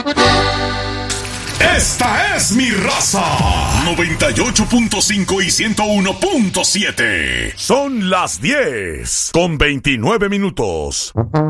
Esta es mi raza. 98.5 y 101.7. Son las 10 con 29 minutos.